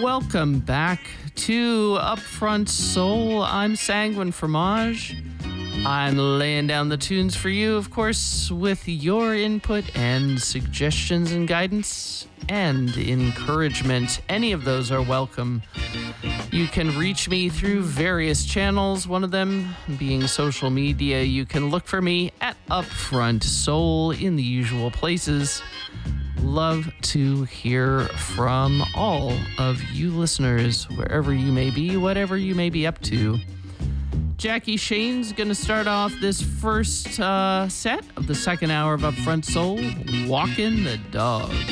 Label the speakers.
Speaker 1: Welcome back to Upfront Soul. I'm Sanguine Fromage. I'm laying down the tunes for you, of course, with your input and suggestions and guidance and encouragement. Any of those are welcome. You can reach me through various channels, one of them being social media. You can look for me at Upfront Soul in the usual places. Love to hear from all of you listeners, wherever you may be, whatever you may be up to. Jackie Shane's going to start off this first set of the second hour of Upfront Soul, Walking the Dog.